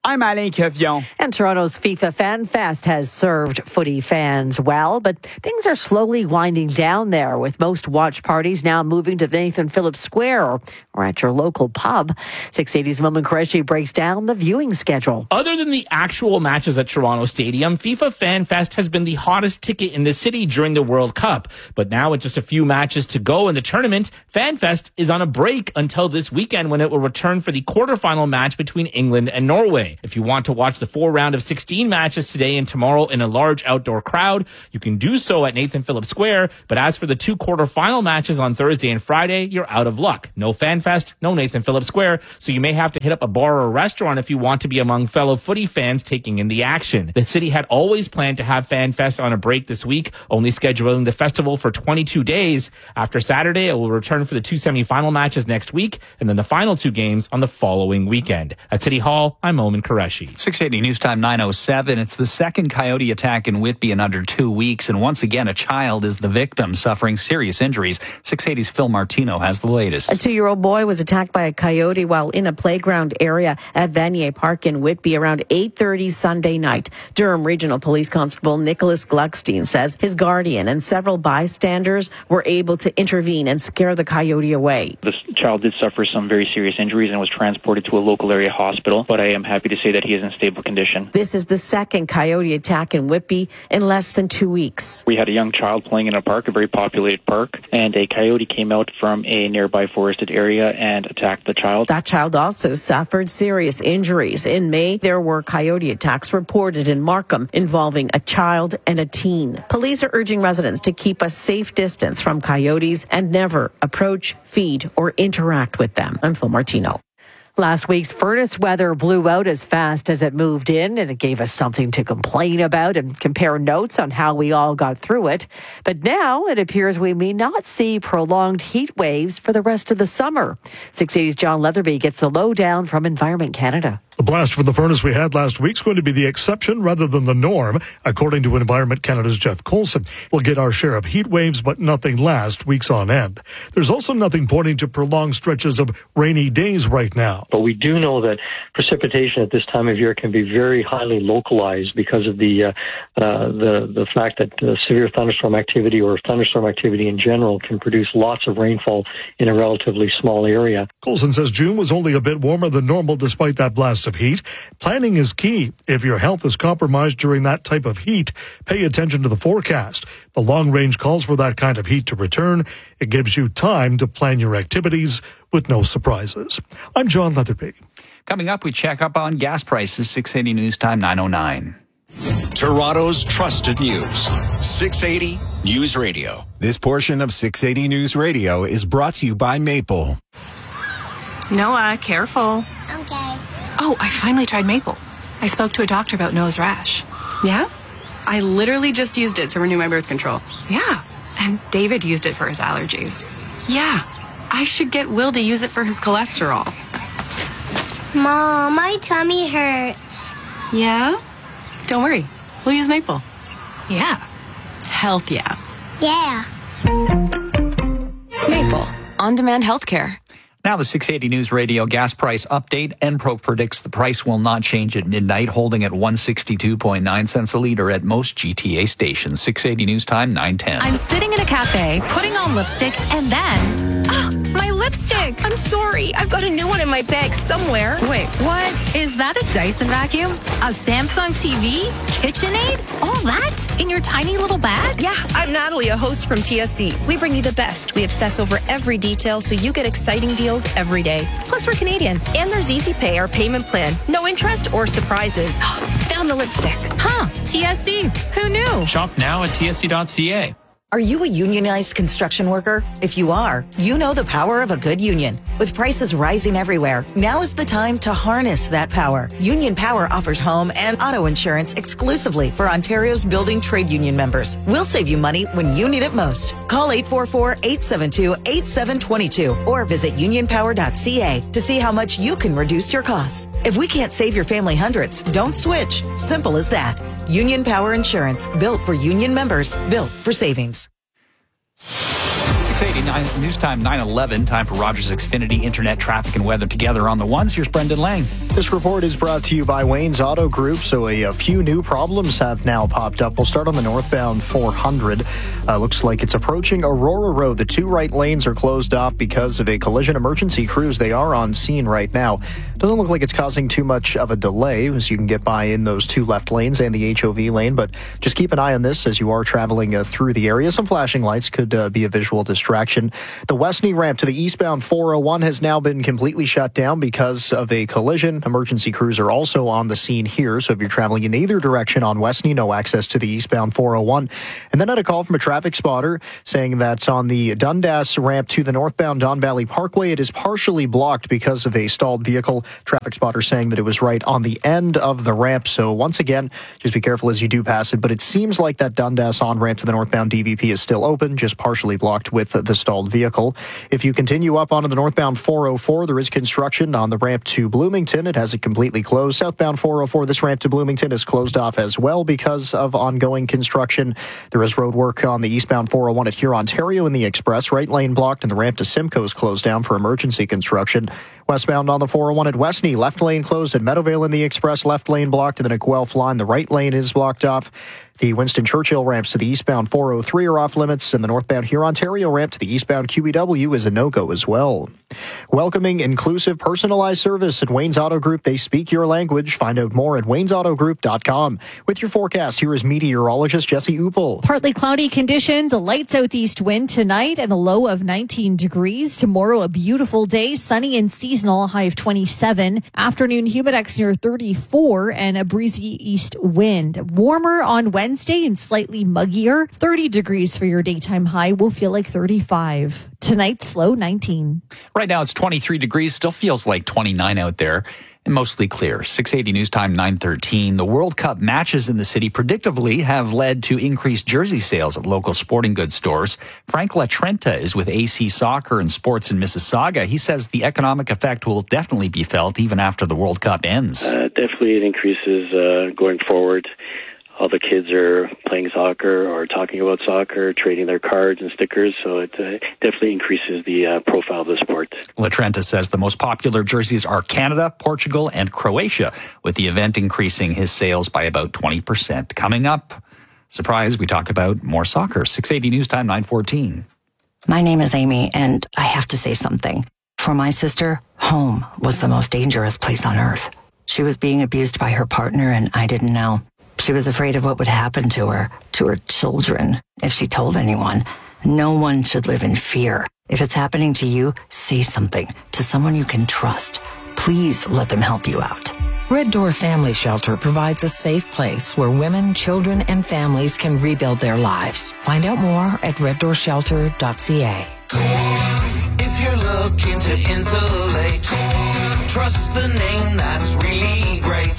Speaker 31: I'm Alain Quevillon.
Speaker 4: And Toronto's FIFA Fan Fest has served footy fans well, but things are slowly winding down there, with most watch parties now moving to Nathan Phillips Square or, or at your local pub. six eighty's Momin Qureshi breaks down the viewing schedule.
Speaker 2: Other than the actual matches at Toronto Stadium, FIFA Fan Fest has been the hottest ticket in the city during the World Cup. But now with just a few matches to go in the tournament, Fan Fest is on a break until this weekend, when it will return for the quarterfinal match between England and Norway. If you want to watch the four round of sixteen matches today and tomorrow in a large outdoor crowd, you can do so at Nathan Phillips Square. But as for the two quarterfinal matches on Thursday and Friday, you're out of luck. No Fan Fest, no Nathan Phillips Square, so you may have to hit up a bar or a restaurant if you want to be among fellow footy fans taking in the action. The city had always planned to have Fan Fest on a break this week, only scheduling the festival for twenty-two days. After Saturday, it will return for the two semifinal matches next week, and then the final two games on the following weekend. At City Hall, I'm Momin Qureshi.
Speaker 30: six eighty News Time nine oh seven. It's the second coyote attack in Whitby in under two weeks, and once again, a child is the victim, suffering serious injuries. six eighty's Phil Martino has the latest.
Speaker 32: A two-year-old boy was attacked by a coyote while in a playground area at Vanier Park in Whitby around eight thirty Sunday night. Durham Regional Police Constable Nicholas Gluckstein says his guardian and several bystanders were able to intervene and scare the coyote away.
Speaker 6: This child did suffer some very serious injuries and was transported to a local area hospital, but I am happy to say that he is in stable condition.
Speaker 32: This is the second coyote attack in Whitby in less than two weeks.
Speaker 6: We had a young child playing in a park, a very populated park, and a coyote came out from a nearby forested area and attacked the child.
Speaker 32: That child also suffered serious injuries. In May, there were coyote attacks reported in Markham involving a child and a teen. Police are urging residents to keep a safe distance from coyotes and never approach, feed, or interact with them. I'm Phil Martino.
Speaker 4: Last week's furnace weather blew out as fast as it moved in, and it gave us something to complain about and compare notes on how we all got through it. But now it appears we may not see prolonged heat waves for the rest of the summer. six eighty's John Leatherby gets the lowdown from Environment Canada.
Speaker 8: The blast from the furnace we had last week is going to be the exception rather than the norm, according to Environment Canada's Jeff Coulson. We'll get our share of heat waves, but nothing lasts weeks on end. There's also nothing pointing to prolonged stretches of rainy days right now.
Speaker 9: But we do know that precipitation at this time of year can be very highly localized because of the uh, uh, the the fact that uh, severe thunderstorm activity or thunderstorm activity in general can produce lots of rainfall in a relatively small area.
Speaker 8: Coulson says June was only a bit warmer than normal despite that blast of heat. Planning is key. If your health is compromised during that type of heat, pay attention to the forecast. The long range calls for that kind of heat to return. It gives you time to plan your activities with no surprises. I'm John Leatherby.
Speaker 30: Coming up, we check up on gas prices. six eighty News Time nine oh nine.
Speaker 21: Toronto's trusted news. six eighty News Radio.
Speaker 10: This portion of six eighty News Radio is brought to you by Maple.
Speaker 11: Noah, careful.
Speaker 15: Okay.
Speaker 11: Oh, I finally tried Maple. I spoke to a doctor about nose rash. Yeah? I literally just used it to renew my birth control. Yeah. And David used it for his allergies. Yeah. I should get Will to use it for his cholesterol.
Speaker 15: Mom, my tummy hurts.
Speaker 11: Yeah? Don't worry. We'll use Maple. Yeah. Health, yeah.
Speaker 15: Yeah.
Speaker 11: Maple. On-demand healthcare.
Speaker 30: Now the six eighty News Radio gas price update. Enpro predicts the price will not change at midnight, holding at one hundred sixty-two point nine cents a litre at most G T A stations. six eighty News Time, nine ten.
Speaker 17: I'm sitting in a cafe, putting on lipstick, and then... Ah, my lipstick! I'm sorry. I've got a new one in my bag somewhere. Wait, what? Is that a Dyson vacuum? A Samsung T V? KitchenAid? All that? In your tiny little bag?
Speaker 13: Yeah, I'm Natalie, a host from T S C. We bring you the best. We obsess over every detail so you get exciting deals every day. Plus, we're Canadian. And there's Easy Pay, our payment plan. No interest or surprises. Found the lipstick.
Speaker 17: Huh, T S C. Who knew?
Speaker 24: Shop now at T S C dot C A.
Speaker 22: Are you a unionized construction worker? If you are, you know the power of a good union. With prices rising everywhere, now is the time to harness that power. Union Power offers home and auto insurance exclusively for Ontario's building trade union members. We'll save you money when you need it most. Call eight four four, eight seven two, eight seven two two or visit union power dot c a to see how much you can reduce your costs. If we can't save your family hundreds, don't switch. Simple as that. Union Power Insurance, built for union members, built for savings.
Speaker 30: six eighty, news time nine eleven. Time for Rogers Xfinity Internet traffic and weather together on the ones. Here's Brendan Lang.
Speaker 1: This report is brought to you by Wayne's Auto Group. So a, a few new problems have now popped up. We'll start on the northbound four hundred. Uh, looks like it's approaching Aurora Road. The two right lanes are closed off because of a collision. Emergency crews, they are on scene right now. Doesn't look like it's causing too much of a delay, as you can get by in those two left lanes and the H O V lane. But just keep an eye on this as you are traveling uh, through the area. Some flashing lights could uh, be a visual distraction. The Westney ramp to the eastbound four oh one has now been completely shut down because of a collision. Emergency crews are also on the scene here. So if you're traveling in either direction on Westney, no access to the eastbound four oh one. And then I had a call from a traffic spotter saying that on the Dundas ramp to the northbound Don Valley Parkway, it is partially blocked because of a stalled vehicle. Traffic spotter saying that it was right on the end of the ramp. So once again, just be careful as you do pass it. But it seems like that Dundas on-ramp to the northbound D V P is still open, just partially blocked with the stalled vehicle. If you continue up onto the northbound four oh four, there is construction on the ramp to Bloomington. It has it completely closed. Southbound four oh four, this ramp to Bloomington is closed off as well because of ongoing construction. There is road work on the eastbound four oh one at Hurontario in the Express. Right lane blocked and the ramp to Simcoe is closed down for emergency construction. Westbound on the four oh one at Westney, left lane closed at Meadowvale in the Express, left lane blocked, and then at Guelph line, the right lane is blocked off. The Winston Churchill ramps to the eastbound four oh three are off limits, and the northbound Hurontario ramp to the eastbound Q B W is a no-go as well. Welcoming, inclusive, personalized service at Wayne's Auto Group. They speak your language. Find out more at waynes auto group dot com. With your forecast, here is meteorologist Jesse Upel.
Speaker 3: Partly cloudy conditions, a light southeast wind tonight, and a low of nineteen degrees. Tomorrow, a beautiful day, sunny and seasonal, a high of twenty-seven. Afternoon, humidex near thirty-four, and a breezy east wind. Warmer on Wednesday and slightly muggier. thirty degrees for your daytime high. Will feel like thirty-five. Tonight's low, nineteen.
Speaker 30: Right now it's twenty-three degrees, still feels like twenty-nine out there, and mostly clear. six eighty news time nine thirteen. The World Cup matches in the city predictably have led to increased jersey sales at local sporting goods stores. Frank LaTrenta is with A C Soccer and Sports in Mississauga. He says the economic effect will definitely be felt even after the World Cup ends.
Speaker 12: Uh, definitely it increases uh, going forward. All the kids are playing soccer or talking about soccer, trading their cards and stickers, so it uh, definitely increases the uh, profile of the sport.
Speaker 30: LaTrenta says the most popular jerseys are Canada, Portugal, and Croatia, with the event increasing his sales by about twenty percent. Coming up, surprise, we talk about more soccer. six eighty news time, nine fourteen.
Speaker 14: My name is Amy, and I have to say something. For my sister, home was the most dangerous place on earth. She was being abused by her partner, and I didn't know. She was afraid of what would happen to her, to her children, if she told anyone. No one should live in fear. If it's happening to you, say something to someone you can trust. Please let them help you out.
Speaker 18: Red Door Family Shelter provides a safe place where women, children, and families can rebuild their lives. Find out more at red door shelter dot c a.
Speaker 19: If you're looking to insulate, trust the name that's really great.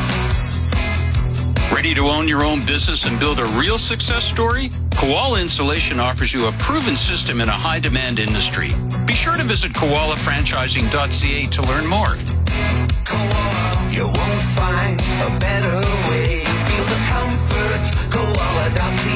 Speaker 20: Ready to own your own business and build a real success story? Koala Installation offers you a proven system in a high-demand industry. Be sure to visit koala franchising dot c a to learn more.
Speaker 19: Koala, you won't find a better way. Feel the comfort, koala dot c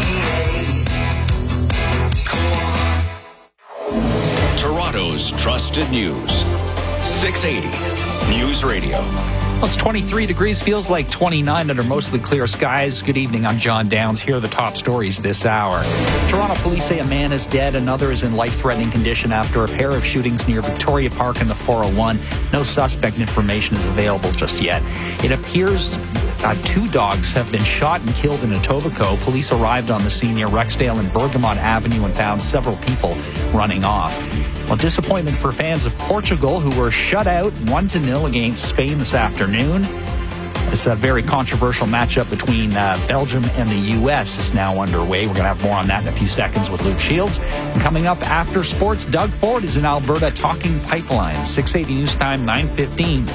Speaker 19: a.
Speaker 21: Toronto's trusted news. six eighty News Radio.
Speaker 30: Well, it's twenty-three degrees, feels like twenty-nine under mostly clear skies. Good evening, I'm John Downs. Here are the top stories this hour. Toronto police say a man is dead, another is in life-threatening condition after a pair of shootings near Victoria Park in the four oh one. No suspect information is available just yet. It appears uh, two dogs have been shot and killed in Etobicoke. Police arrived on the scene near Rexdale and Bergamot Avenue and found several people running off. Well, disappointment for fans of Portugal, who were shut out one to nil against Spain this afternoon. This uh, very controversial matchup between uh, Belgium and the U S is now underway. We're going to have more on that in a few seconds with Luke Shields. And coming up after sports, Doug Ford is in Alberta talking pipelines. six eighty news time, nine fifteen.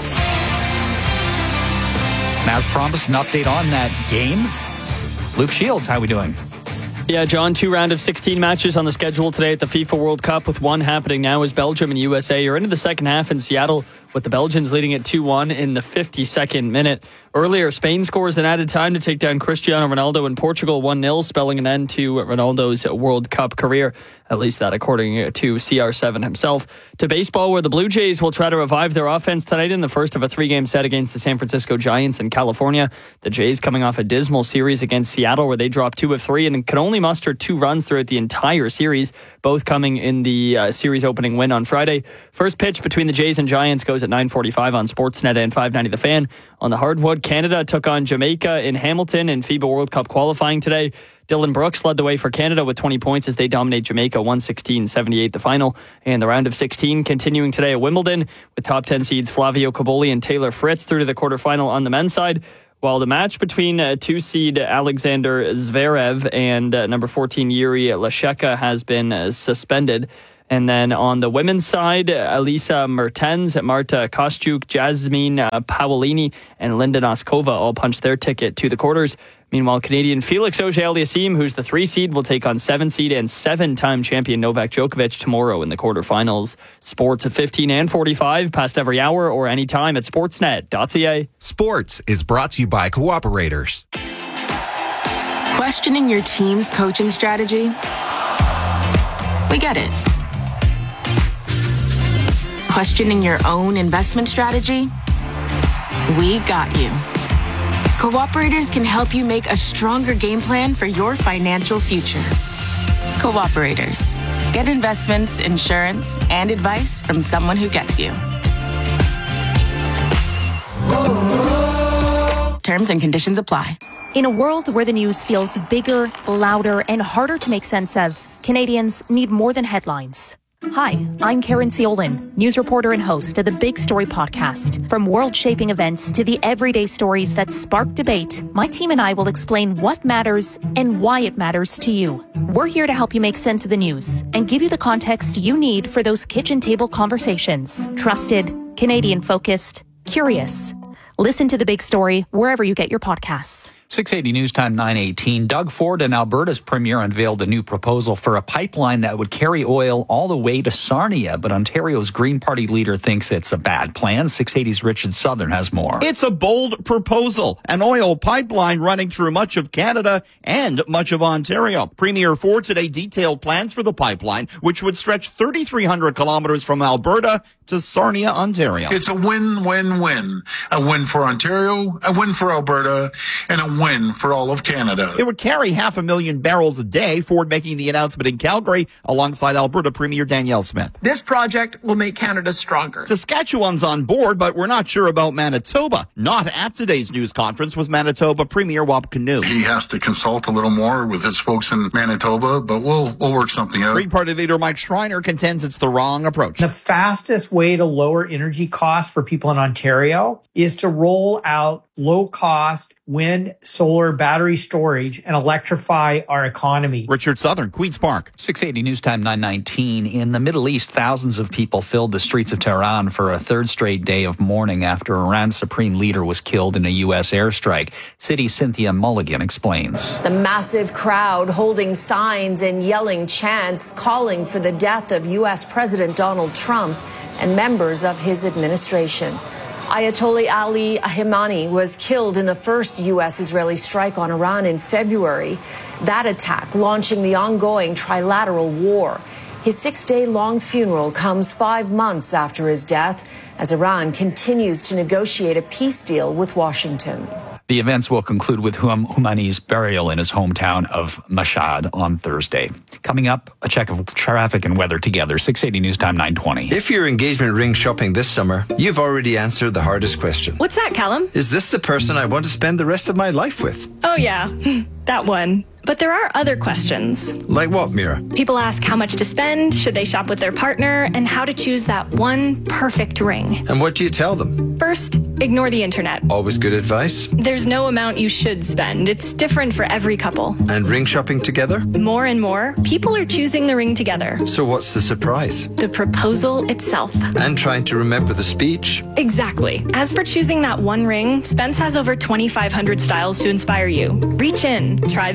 Speaker 30: And as promised, an update on that game. Luke Shields, how are we doing?
Speaker 7: Yeah, John, two round of sixteen matches on the schedule today at the FIFA World Cup, with one happening now as Belgium and U S A are into the second half in Seattle, with the Belgians leading at two one in the fifty-second minute. Earlier, Spain scores an added time to take down Cristiano Ronaldo, and Portugal one nil, spelling an end to Ronaldo's World Cup career. At least that according to C R seven himself. To baseball, where the Blue Jays will try to revive their offense tonight in the first of a three-game set against the San Francisco Giants in California. The Jays coming off a dismal series against Seattle where they dropped two of three and could only muster two runs throughout the entire series, both coming in the uh, series opening win on Friday. First pitch between the Jays and Giants goes at nine forty-five on Sportsnet and five ninety The Fan. On the hardwood, Canada took on Jamaica in Hamilton in FIBA World Cup qualifying today. Dylan Brooks led the way for Canada with twenty points as they dominate Jamaica one sixteen seventy-eight the final. And the round of sixteen continuing today at Wimbledon with top ten seeds Flavio Cobolli and Taylor Fritz through to the quarterfinal on the men's side. While the match between uh, two-seed Alexander Zverev and uh, number fourteen Yuri Lasheka has been uh, suspended. And then on the women's side, Elisa Mertens, Marta Kostyuk, Jasmine uh, Paolini, and Linda Noskova all punched their ticket to the quarters. Meanwhile, Canadian Felix Auger-Aliassime, who's the three seed, will take on seven seed and seven-time champion Novak Djokovic tomorrow in the quarterfinals. Sports at fifteen and forty-five, past every hour or anytime at sportsnet dot c a.
Speaker 10: Sports is brought to you by Cooperators.
Speaker 11: Questioning your team's coaching strategy? We get it. Questioning your own investment strategy? We got you. Cooperators can help you make a stronger game plan for your financial future. Cooperators. Get investments, insurance, and advice from someone who gets you. Terms and conditions apply.
Speaker 2: In a world where the news feels bigger, louder, and harder to make sense of, Canadians need more than headlines. Hi, I'm Karen Ciolin, news reporter and host of the Big Story podcast. From world-shaping events to the everyday stories that spark debate, my team and I will explain what matters and why it matters to you. We're here to help you make sense of the news and give you the context you need for those kitchen table conversations. Trusted, Canadian-focused, curious. Listen to The Big Story wherever you get your podcasts.
Speaker 30: six eighty News Time nine eighteen. Doug Ford and Alberta's premier unveiled a new proposal for a pipeline that would carry oil all the way to Sarnia, but Ontario's Green Party leader thinks it's a bad plan. six eighty's Richard Southern has more.
Speaker 5: It's a bold proposal, an oil pipeline running through much of Canada and much of Ontario. Premier Ford today detailed plans for the pipeline, which would stretch thirty-three hundred kilometers from Alberta to Sarnia, Ontario.
Speaker 6: It's a win-win-win. A win for Ontario, a win for Alberta, and a win for all of Canada.
Speaker 5: It would carry half a million barrels a day, Ford making the announcement in Calgary alongside Alberta Premier Danielle Smith.
Speaker 16: This project will make Canada stronger.
Speaker 5: Saskatchewan's on board, but we're not sure about Manitoba. Not at today's news conference was Manitoba Premier Wap Kinew.
Speaker 6: He has to consult a little more with his folks in Manitoba, but we'll we'll work something out.
Speaker 5: Green Party leader Mike Schreiner contends it's the wrong approach.
Speaker 23: The fastest way to lower energy costs for people in Ontario is to roll out low-cost wind, solar, battery storage, and electrify our economy.
Speaker 5: Richard Southern, Queen's Park.
Speaker 30: six eighty News Time nine nineteen. In the Middle East, thousands of people filled the streets of Tehran for a third straight day of mourning after Iran's supreme leader was killed in a U S airstrike. City's Cynthia Mulligan explains.
Speaker 25: The massive crowd holding signs and yelling chants calling for the death of U S President Donald Trump and members of his administration. Ayatollah Ali Khamenei was killed in the first U S-Israeli strike on Iran in February. That attack launching the ongoing trilateral war. His six-day-long funeral comes five months after his death as Iran continues to negotiate a peace deal with Washington.
Speaker 30: The events will conclude with Khamenei's burial in his hometown of Mashhad on Thursday. Coming up, a check of traffic and weather together. six eighty News Time nine twenty.
Speaker 26: If you're engagement ring shopping this summer, you've already answered the hardest question.
Speaker 27: What's that, Callum?
Speaker 26: Is this the person I want to spend the rest of my life with?
Speaker 27: Oh, yeah, that one. But there are other questions.
Speaker 26: Like what, Mira?
Speaker 27: People ask how much to spend, should they shop with their partner, and how to choose that one perfect ring.
Speaker 26: And what do you tell them?
Speaker 27: First, ignore the internet.
Speaker 26: Always good advice.
Speaker 27: There's no amount you should spend. It's different for every couple.
Speaker 26: And ring shopping together?
Speaker 27: More and more, people are choosing the ring together.
Speaker 26: So what's the surprise?
Speaker 27: The proposal itself.
Speaker 26: And trying to remember the speech?
Speaker 27: Exactly. As for choosing that one ring, Spence has over twenty-five hundred styles to inspire you. Reach in, try them on,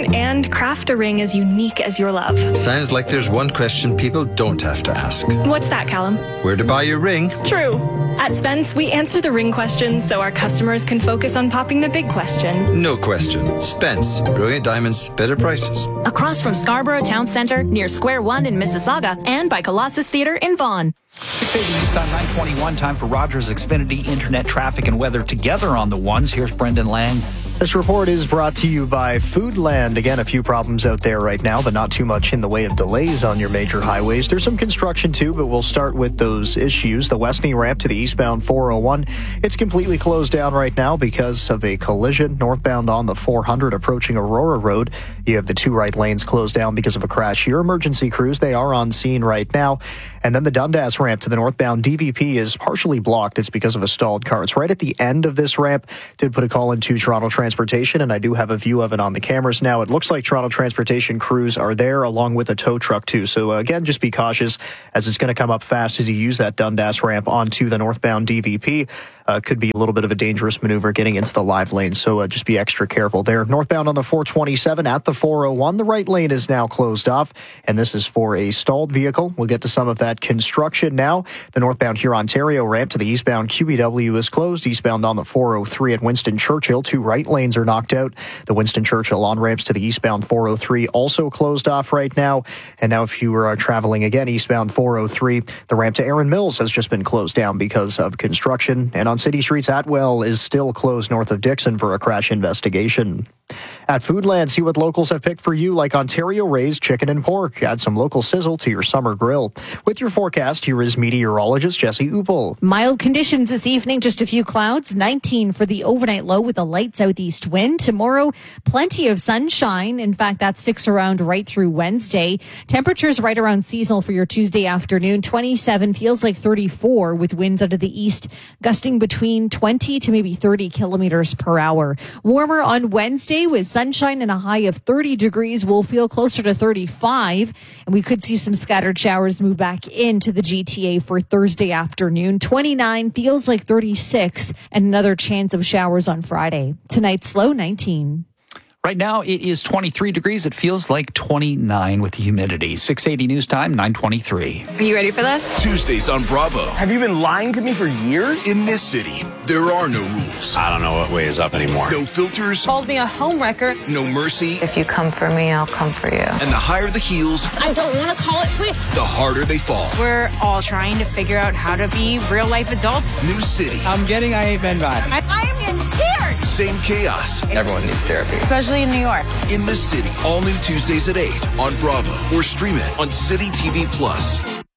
Speaker 27: question and craft a ring as unique as your love.
Speaker 26: Sounds like there's one question people don't have to ask.
Speaker 27: What's that, Callum?
Speaker 26: Where to buy your ring?
Speaker 27: True. At Spence, we answer the ring questions so our customers can focus on popping the big question.
Speaker 26: No question. Spence. Brilliant diamonds, better prices.
Speaker 2: Across from Scarborough Town Centre, near Square One in Mississauga, and by Colossus Theatre in Vaughan.
Speaker 30: six eighty News Time, nine twenty-one. Time for Rogers Xfinity Internet Traffic and Weather together on the ones. Here's Brendan Lang.
Speaker 1: This report is brought to you by Foodland. Again, a few problems out there right now, but not too much in the way of delays on your major highways. There's some construction too, but we'll start with those issues. The Westney ramp to the eastbound four oh one, it's completely closed down right now because of a collision northbound on the four hundred approaching Aurora Road. You have the two right lanes closed down because of a crash here. Emergency crews, they are on scene right now. And then the Dundas ramp to the northbound D V P is partially blocked. It's because of a stalled car. It's right at the end of this ramp. Did put a call into Toronto Transportation, and I do have a view of it on the cameras now. It looks like Toronto Transportation crews are there along with a tow truck too. So uh, again, just be cautious as it's going to come up fast as you use that Dundas ramp onto the northbound D V P. Uh, could be a little bit of a dangerous maneuver getting into the live lane, so uh, just be extra careful there. Northbound on the four twenty-seven at the four oh one, the right lane is now closed off, and this is for a stalled vehicle. We'll get to some of that construction now. The northbound Huron-Ontario ramp to the eastbound Q E W is closed. Eastbound on the four oh three at Winston Churchill, two right lanes are knocked out. The Winston Churchill on-ramps to the eastbound four oh three also closed off right now. And now if you are traveling again eastbound four oh three, the ramp to Erin Mills has just been closed down because of construction. And on city streets, Atwell is still closed north of Dixon for a crash investigation. At Foodland, see what locals have picked for you, like Ontario raised chicken and pork. Add some local sizzle to your summer grill. With your forecast, here is meteorologist Jesse Upel.
Speaker 3: Mild conditions this evening, just a few clouds. nineteen for the overnight low with a light southeast wind. Tomorrow, plenty of sunshine. In fact, that sticks around right through Wednesday. Temperatures right around seasonal for your Tuesday afternoon. twenty-seven feels like thirty-four with winds out of the east, gusting between twenty to maybe thirty kilometers per hour. Warmer on Wednesday with sunshine and a high of thirty degrees. We'll feel closer to thirty-five, and we could see some scattered showers move back into the G T A for Thursday afternoon. twenty-nine feels like thirty-six, and another chance of showers on Friday. Tonight's low nineteen.
Speaker 30: Right now, it is twenty-three degrees. It feels like twenty-nine with the humidity. six eighty News Time, nine twenty-three.
Speaker 27: Are you ready for this?
Speaker 4: Tuesdays on Bravo.
Speaker 8: Have you been lying to me for years?
Speaker 4: In this city, there are no rules.
Speaker 9: I don't know what way is up anymore.
Speaker 4: No filters.
Speaker 27: Called me a homewrecker.
Speaker 4: No mercy.
Speaker 13: If you come for me, I'll come for you.
Speaker 4: And the higher the heels,
Speaker 13: I don't want to call it quits.
Speaker 4: the harder they fall.
Speaker 15: We're all trying to figure out how to be real life adults.
Speaker 4: New city.
Speaker 15: I'm getting I Hate Men vibes.
Speaker 13: I, I am in tears.
Speaker 4: Same chaos.
Speaker 9: Everyone needs therapy.
Speaker 15: Especially in New York.
Speaker 4: In the City, all new Tuesdays at eight on Bravo, or stream it on City T V Plus.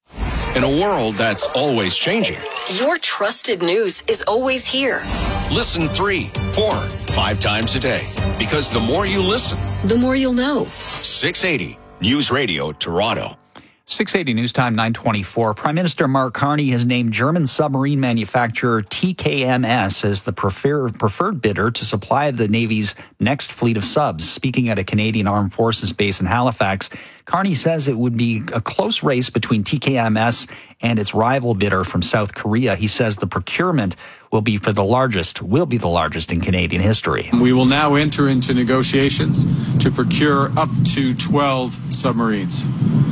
Speaker 21: In a world that's always changing,
Speaker 17: your trusted news is always here.
Speaker 21: listen three, four, five times a day. Because the more you listen,
Speaker 17: the more you'll know.
Speaker 21: six eighty News Radio Toronto.
Speaker 30: six eighty News Time, nine twenty-four. Prime Minister Mark Carney has named German submarine manufacturer T K M S as the prefer- preferred bidder to supply the Navy's next fleet of subs. Speaking at a Canadian Armed Forces base in Halifax, Carney says it would be a close race between T K M S and its rival bidder from South Korea. He says the procurement will be for the largest, will be the largest in Canadian history.
Speaker 22: We will now enter into negotiations to procure up to twelve submarines.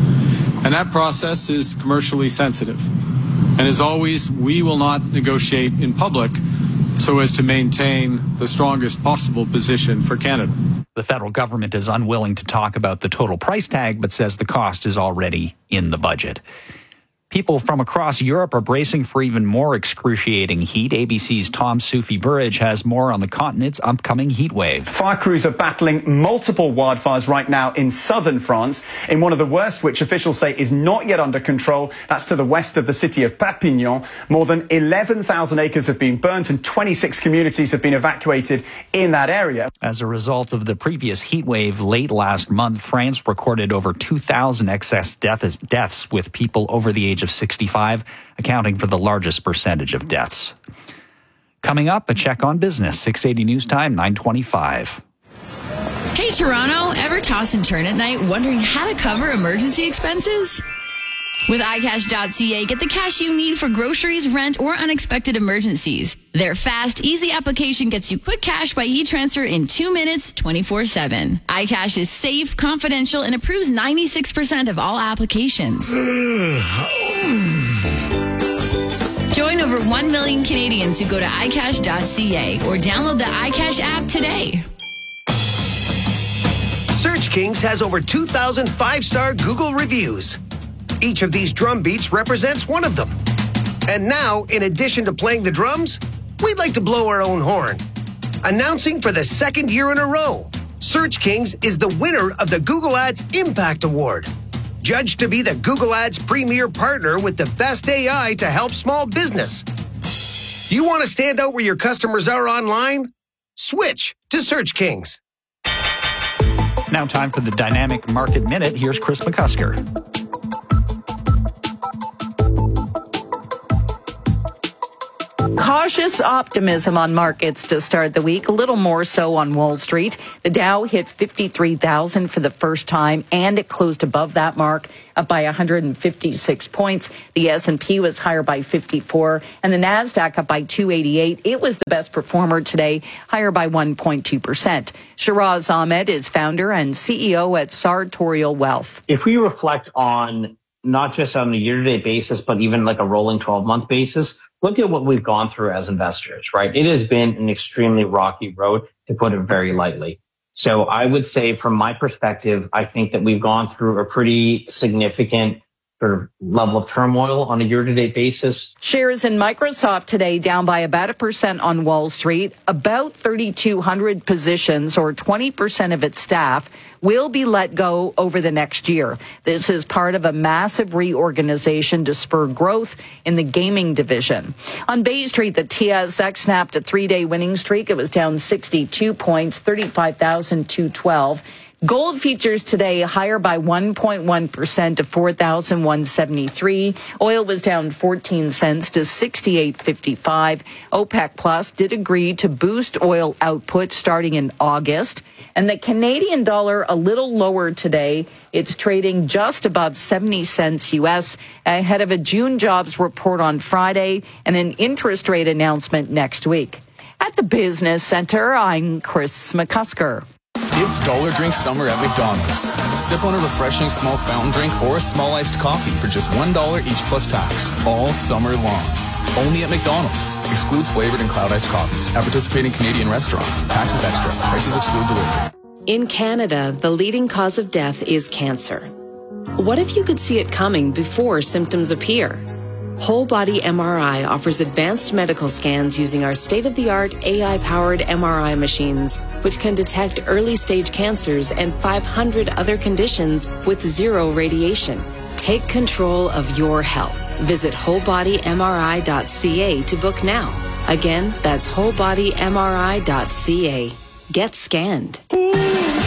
Speaker 22: And that process is commercially sensitive. And as always, we will not negotiate in public so as to maintain the strongest possible position for Canada.
Speaker 30: The federal government is unwilling to talk about the total price tag, but says the cost is already in the budget. People from across Europe are bracing for even more excruciating heat. A B C's Tom Sufi Burridge has more on the continent's upcoming heat wave.
Speaker 24: Fire crews are battling multiple wildfires right now in southern France, in one of the worst, which officials say is not yet under control. That's to the west of the city of Perpignan. More than eleven thousand acres have been burnt and twenty-six communities have been evacuated in that area.
Speaker 30: As a result of the previous heat wave late last month, France recorded over two thousand excess death, deaths, with people over the age of sixty-five, accounting for the largest percentage of deaths. Coming up, a check on business. six eighty News Time, nine twenty-five.
Speaker 28: Hey, Toronto, ever toss and turn at night wondering how to cover emergency expenses? With i cash dot c a, get the cash you need for groceries, rent, or unexpected emergencies. Their fast, easy application gets you quick cash by e-transfer in two minutes, twenty-four seven. iCash is safe, confidential, and approves ninety-six percent of all applications. Join over one million Canadians who go to i cash dot c a or download the iCash app today.
Speaker 7: Search Kings has over two thousand five-star Google reviews. Each of these drum beats represents one of them. And now, in addition to playing the drums, we'd like to blow our own horn. Announcing for the second year in a row, Search Kings is the winner of the Google Ads Impact Award. Judged to be the Google Ads premier partner with the best A I to help small business. You want to stand out where your customers are online? Switch to Search Kings.
Speaker 30: Now time for the Dynamic Market Minute. Here's Chris McCusker.
Speaker 10: Cautious optimism on markets to start the week, a little more so on Wall Street. The Dow hit fifty-three thousand for the first time, and it closed above that mark, up by one hundred fifty-six points. The S and P was higher by fifty-four, and the NASDAQ up by two eighty-eight. It was the best performer today, higher by one point two percent. Shiraz Ahmed is founder and C E O at Sartorial Wealth.
Speaker 11: If we reflect on not just on a year-to-date basis, but even like a rolling twelve-month basis, look at what we've gone through as investors, right? It has been an extremely rocky road, to put it very lightly. So I would say from my perspective, I think that we've gone through a pretty significant sort of level of turmoil on a year-to-date basis.
Speaker 10: Shares in Microsoft today down by about a percent on Wall Street. About thirty-two hundred positions, or twenty percent of its staff, will be let go over the next year. This is part of a massive reorganization to spur growth in the gaming division. On Bay Street, the T S X snapped a three-day winning streak. It was down sixty-two points, thirty-five thousand two hundred twelve. Gold features today higher by one point one percent to four thousand one hundred seventy-three. Oil was down fourteen cents to sixty-eight fifty-five. OPEC Plus did agree to boost oil output starting in August. And the Canadian dollar a little lower today. It's trading just above seventy cents U S ahead of a June jobs report on Friday and an interest rate announcement next week. At the Business Center, I'm Chris McCusker.
Speaker 12: It's Dollar Drink Summer at McDonald's. Sip on a refreshing small fountain drink or a small iced coffee for just one dollar each plus tax, all summer long. Only at McDonald's. Excludes flavored and cloud iced coffees. At participating Canadian restaurants. Taxes extra. Prices exclude delivery.
Speaker 17: In Canada, the leading cause of death is cancer. What if you could see it coming before symptoms appear? Whole Body M R I offers advanced medical scans using our state-of-the-art A I-powered M R I machines, which can detect early-stage cancers and five hundred other conditions with zero radiation. Take control of your health. Visit whole body M R I dot c a to book now. Again, that's whole body M R I dot c a. Get scanned.